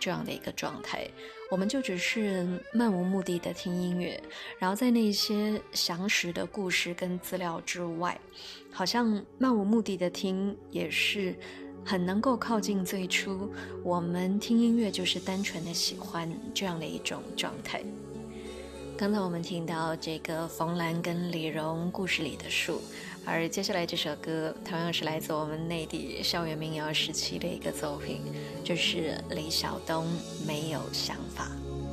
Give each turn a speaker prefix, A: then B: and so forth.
A: 这样的一个状态，我们就只是漫无目的的听音乐，然后在那些详实的故事跟资料之外，好像漫无目的的听也是很能够靠近最初我们听音乐就是单纯的喜欢这样的一种状态。刚才我们听到这个冯兰跟李荣故事里的树，而接下来这首歌同样是来自我们内地校园民谣时期的一个作品，就是李晓东没有想法。